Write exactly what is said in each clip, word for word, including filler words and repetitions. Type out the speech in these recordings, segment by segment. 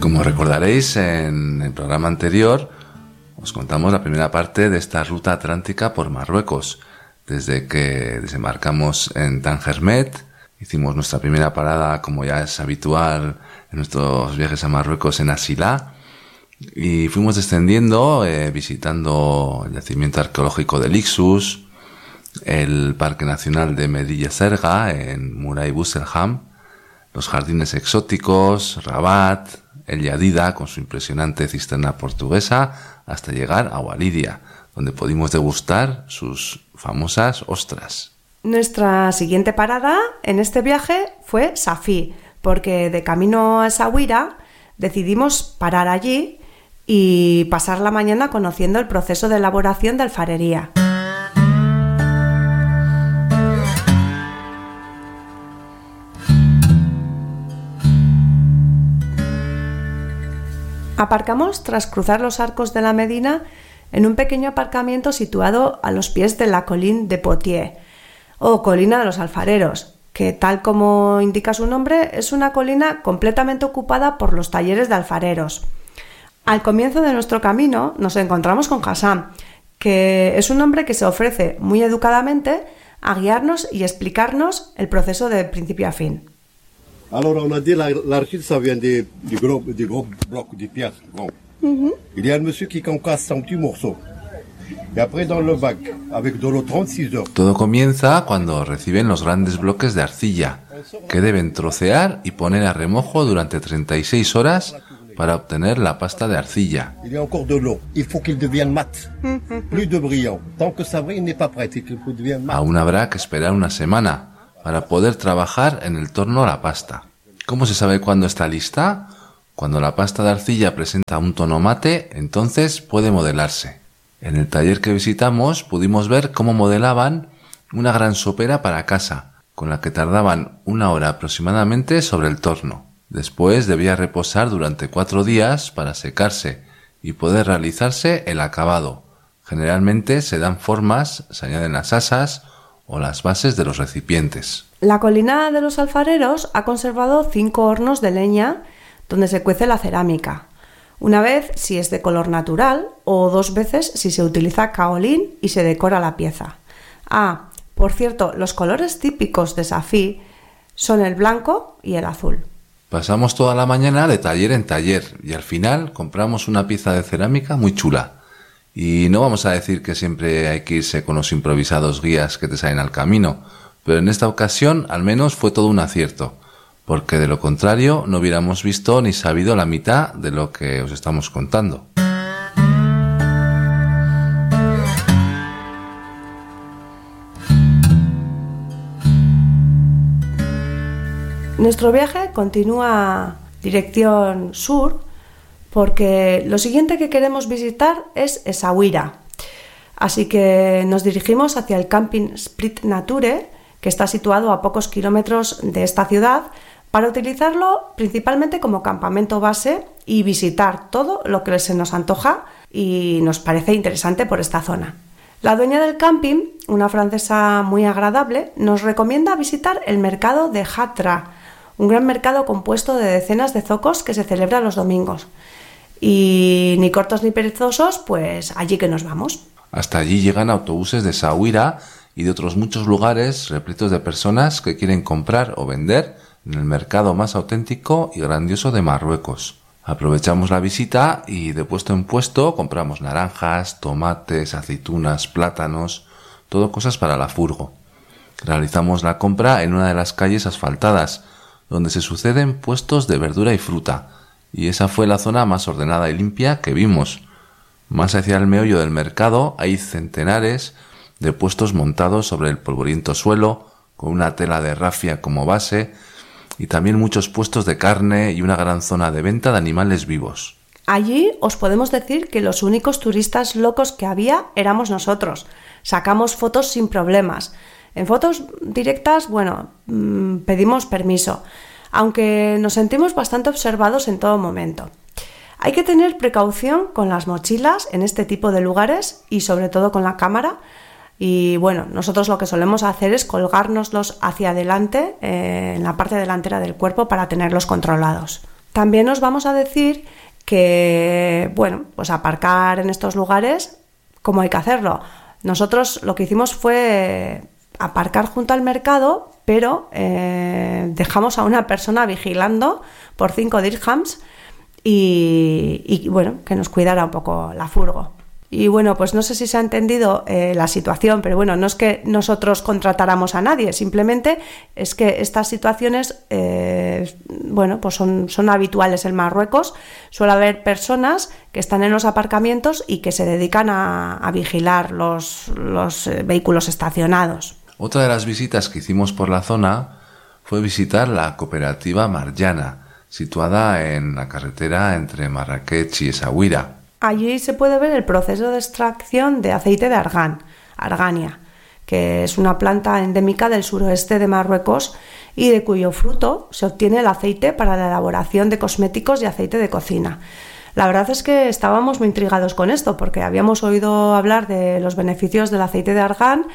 Como recordaréis, en el programa anterior os contamos la primera parte de esta ruta atlántica por Marruecos. Desde que desembarcamos en Tangermet, hicimos nuestra primera parada, como ya es habitual en nuestros viajes a Marruecos, en Asila, y fuimos descendiendo, eh, visitando el yacimiento arqueológico de Lixus, el Parque Nacional de Medilla Serga en Muray Busselham, los jardines exóticos, Rabat, el Yadida con su impresionante cisterna portuguesa, hasta llegar a Walidia, donde pudimos degustar sus famosas ostras. Nuestra siguiente parada en este viaje fue Safí, porque de camino a Essaouira decidimos parar allí y pasar la mañana conociendo el proceso de elaboración de alfarería. Aparcamos tras cruzar los arcos de la Medina en un pequeño aparcamiento situado a los pies de la Colline de Potiers, o Colina de los Alfareros, que tal como indica su nombre es una colina completamente ocupada por los talleres de alfareros. Al comienzo de nuestro camino nos encontramos con Hassan, que es un hombre que se ofrece muy educadamente a guiarnos y explicarnos el proceso de principio a fin. Alors, on a dit la, l'argile, ça vient des, des, gros, des gros blocs, des pierres gros. Mm-hmm. Il y a un monsieur qui concasse en petits morceaux. Y après, dans le bac, avec de l'eau trente-six heures. Todo comienza cuando reciben los grandes bloques de arcilla, que deben trocear y poner a remojo durante treinta y seis horas para obtener la pasta de arcilla. Il y a encore de l'eau. Il faut qu'il devienne mat. Mm-hmm. Plus de brillant. Tant que ça brille, il n'est pas prêt. Il faut qu'il devienne mat. Aún habrá que esperar una semana para poder trabajar en el torno a la pasta. ¿Cómo se sabe cuándo está lista? Cuando la pasta de arcilla presenta un tono mate, entonces puede modelarse. En el taller que visitamos pudimos ver cómo modelaban una gran sopera para casa, con la que tardaban una hora aproximadamente sobre el torno. Después debía reposar durante cuatro días para secarse y poder realizarse el acabado. Generalmente se dan formas, se añaden las asas o las bases de los recipientes. La Colina de los Alfareros ha conservado cinco hornos de leña donde se cuece la cerámica, una vez si es de color natural o dos veces si se utiliza kaolín y se decora la pieza. Ah, por cierto, los colores típicos de Safí son el blanco y el azul. Pasamos toda la mañana de taller en taller y al final compramos una pieza de cerámica muy chula. Y no vamos a decir que siempre hay que irse con los improvisados guías que te salen al camino, pero en esta ocasión al menos fue todo un acierto, porque de lo contrario no hubiéramos visto ni sabido la mitad de lo que os estamos contando. Nuestro viaje continúa dirección sur, porque lo siguiente que queremos visitar es Essaouira. Así que nos dirigimos hacia el camping Sprit Nature, que está situado a pocos kilómetros de esta ciudad, para utilizarlo principalmente como campamento base y visitar todo lo que se nos antoja y nos parece interesante por esta zona. La dueña del camping, una francesa muy agradable, nos recomienda visitar el mercado de Hatra, un gran mercado compuesto de decenas de zocos que se celebra los domingos. Y ni cortos ni perezosos, pues allí que nos vamos. Hasta allí llegan autobuses de Essaouira y de otros muchos lugares repletos de personas que quieren comprar o vender en el mercado más auténtico y grandioso de Marruecos. Aprovechamos la visita y de puesto en puesto compramos naranjas, tomates, aceitunas, plátanos, todo cosas para la furgo. Realizamos la compra en una de las calles asfaltadas, donde se suceden puestos de verdura y fruta, y esa fue la zona más ordenada y limpia que vimos. Más hacia el meollo del mercado hay centenares de puestos montados sobre el polvoriento suelo, con una tela de rafia como base, y también muchos puestos de carne y una gran zona de venta de animales vivos. Allí os podemos decir que los únicos turistas locos que había éramos nosotros. Sacamos fotos sin problemas. En fotos directas, bueno, mmm, pedimos permiso, aunque nos sentimos bastante observados en todo momento. Hay que tener precaución con las mochilas en este tipo de lugares y sobre todo con la cámara. Y bueno, nosotros lo que solemos hacer es colgárnoslos hacia adelante, eh, en la parte delantera del cuerpo, para tenerlos controlados. También os vamos a decir que, bueno, pues aparcar en estos lugares, ¿cómo hay que hacerlo? Nosotros lo que hicimos fue aparcar junto al mercado, pero eh, dejamos a una persona vigilando por cinco dirhams y, y, bueno, que nos cuidara un poco la furgo. Y bueno, pues no sé si se ha entendido eh, la situación, pero bueno, no es que nosotros contratáramos a nadie, simplemente es que estas situaciones, eh, bueno, pues son, son habituales en Marruecos. Suele haber personas que están en los aparcamientos y que se dedican a, a vigilar los, los eh, vehículos estacionados. Otra de las visitas que hicimos por la zona fue visitar la cooperativa Marjana, situada en la carretera entre Marrakech y Essaouira. Allí se puede ver el proceso de extracción de aceite de argán, argania, que es una planta endémica del suroeste de Marruecos y de cuyo fruto se obtiene el aceite para la elaboración de cosméticos y aceite de cocina. La verdad es que estábamos muy intrigados con esto porque habíamos oído hablar de los beneficios del aceite de argán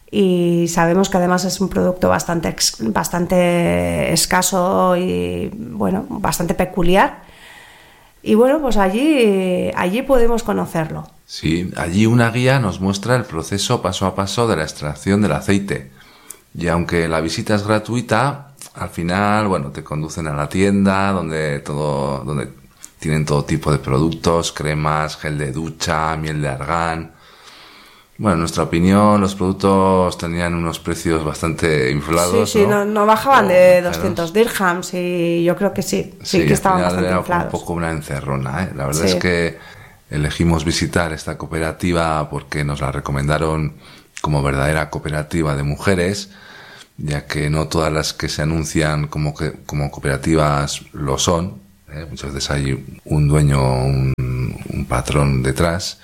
y sabemos que además es un producto bastante, bastante escaso y bueno, bastante peculiar. Y bueno, pues allí, allí podemos conocerlo. Sí, allí una guía nos muestra el proceso paso a paso de la extracción del aceite. Y aunque la visita es gratuita, al final, bueno, te conducen a la tienda donde todo, donde tienen todo tipo de productos, cremas, gel de ducha, miel de argán. Bueno, en nuestra opinión, los productos tenían unos precios bastante inflados. Sí, sí, no, no, no bajaban oh, de doscientos dirhams y yo creo que sí, sí, sí que estaban bastante era inflados. Un poco una encerrona, ¿eh? La verdad sí. es que elegimos visitar esta cooperativa porque nos la recomendaron como verdadera cooperativa de mujeres, ya que no todas las que se anuncian como, que, como cooperativas lo son, ¿eh? Muchas veces hay un dueño, un, un patrón detrás.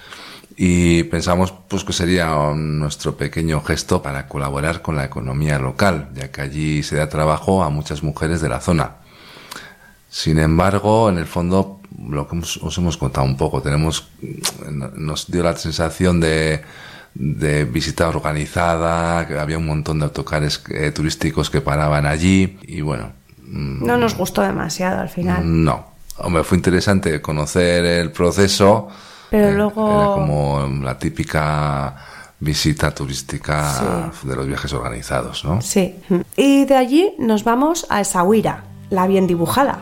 Y pensamos pues que sería un, nuestro pequeño gesto para colaborar con la economía local, ya que allí se da trabajo a muchas mujeres de la zona. Sin embargo, en el fondo, lo que hemos, os hemos contado un poco, tenemos, nos dio la sensación de, de visita organizada, que había un montón de autocares eh, turísticos que paraban allí y bueno. No nos gustó demasiado al final. No, hombre, fue interesante conocer el proceso. Pero eh, luego... Era como la típica visita turística sí. de los viajes organizados, ¿no? Sí. Y de allí nos vamos a Essaouira, la bien dibujada.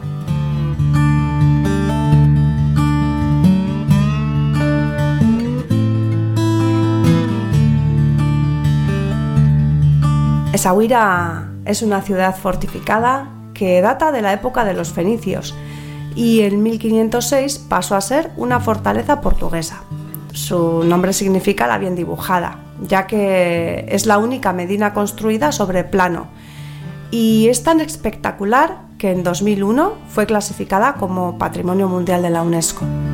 Essaouira es una ciudad fortificada que data de la época de los fenicios y en mil quinientos seis pasó a ser una fortaleza portuguesa. Su nombre significa la bien dibujada, ya que es la única medina construida sobre plano y es tan espectacular que en dos mil uno fue clasificada como Patrimonio Mundial de la UNESCO.